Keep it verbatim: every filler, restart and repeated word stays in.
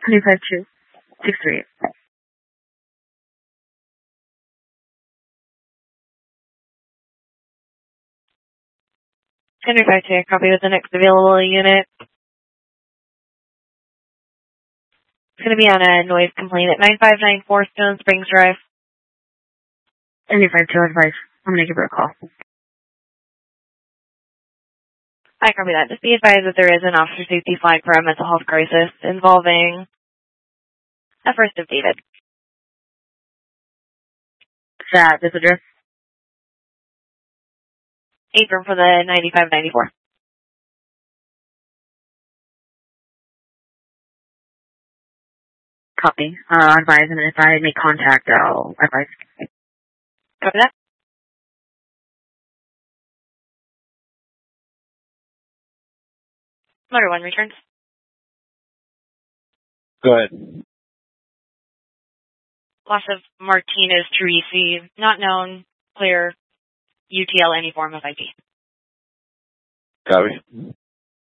two five two six three eight. ten five two, copy with the next available unit. It's going to be on a noise complaint at nine five nine four Stone Springs Drive. ten five two advice. I'm going to give her a call. I copy that. Just be advised that there is an officer safety flag for a mental health crisis involving a First of David. Is that this address? Apron for the ninety-five ninety-four. Copy. Uh, advise, and if I make contact, I'll advise. Copy that. Motor one returns. Go ahead. Loss of Martinez Teresi, not known, clear, U T L, any form of I D. Copy.